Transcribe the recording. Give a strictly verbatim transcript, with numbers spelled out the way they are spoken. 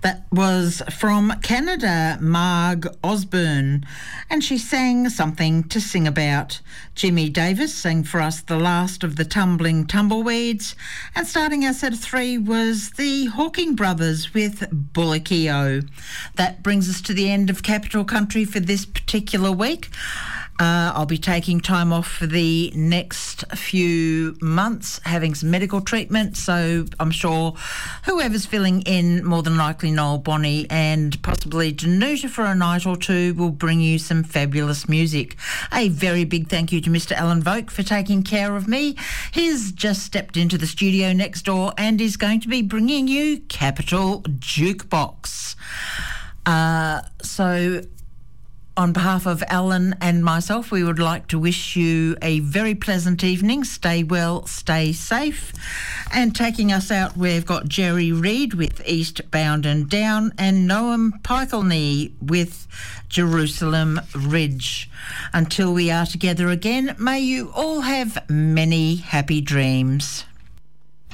That was from Canada, Marg Osborne, and she sang Something to Sing About. Jimmy Davis sang for us The Last of the Tumbling Tumbleweeds, and starting our set of three was the Hawking Brothers with Bullock-E-O. That brings us to the end of Capital Country for this particular week. Uh, I'll be taking time off for the next few months, having some medical treatment, so I'm sure whoever's filling in, more than likely Noel Bonnie and possibly Danuta for a night or two, will bring you some fabulous music. A very big thank you to Mister Alan Voke for taking care of me. He's just stepped into the studio next door and is going to be bringing you Capital Jukebox. Uh, so... On behalf of Alan and myself, we would like to wish you a very pleasant evening. Stay well, stay safe. And taking us out, we've got Jerry Reed with Eastbound and Down and Noam Pikelny with Jerusalem Ridge. Until we are together again, may you all have many happy dreams.